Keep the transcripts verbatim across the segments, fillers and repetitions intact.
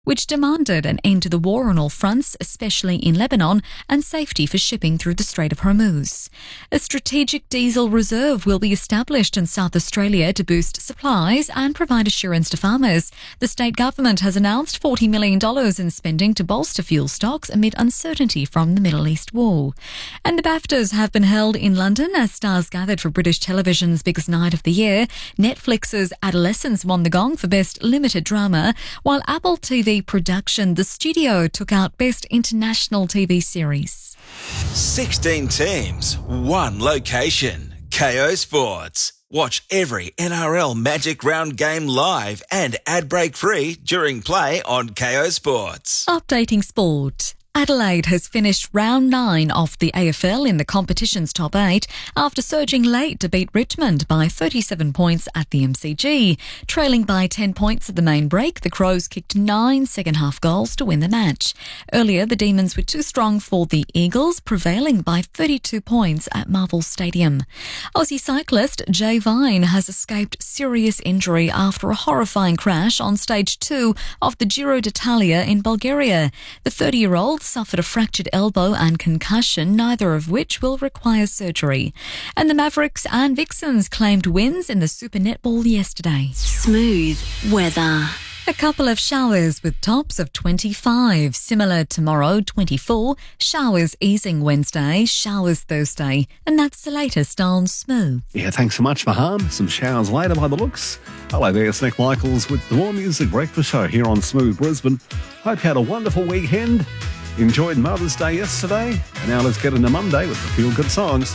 which demanded an end to the war on all fronts, especially in Lebanon, and safety for shipping through the Strait of Hormuz. A strategic diesel reserve will be established in South Australia to boost supplies and provide assurance to farmers. The state government has announced forty million dollars in spending to bolster fuel stocks amid uncertainty from the Middle East war. And the BAFTAs have been held in London as stars gathered for British television's biggest night of the year. Netflix's Adolescence won the gong for Best Limited Drama, while Apple T V production The Studio took out Best International T V Series. sixteen teams, one location. K O Sports. Watch every N R L Magic Round game live and ad break free during play on K O Sports. Updating sport. Adelaide has finished round nine of the A F L in the competition's top eight after surging late to beat Richmond by thirty-seven points at the M C G. Trailing by ten points at the main break, the Crows kicked nine second-half goals to win the match. Earlier, the Demons were too strong for the Eagles, prevailing by thirty-two points at Marvel Stadium. Aussie cyclist Jay Vine has escaped serious injury after a horrifying crash on stage two of the Giro d'Italia in Bulgaria. The thirty-year-old suffered a fractured elbow and concussion, neither of which will require surgery. And the Mavericks and Vixens claimed wins in the Super Netball yesterday. Smooth weather. A couple of showers with tops of twenty-five. Similar tomorrow, twenty-four. Showers easing Wednesday, showers Thursday. And that's the latest on Smooth. Yeah, thanks so much, Maham. Some showers later by the looks. Hello there, it's Nick Michaels with the More Music Breakfast Show here on Smooth Brisbane. Hope you had a wonderful weekend. Enjoyed Mother's Day yesterday. And now let's get into Monday with the feel-good songs.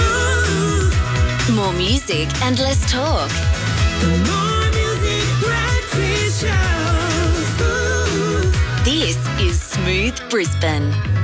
More music and less talk. More Music Breakfast Show. This is Smooth Brisbane.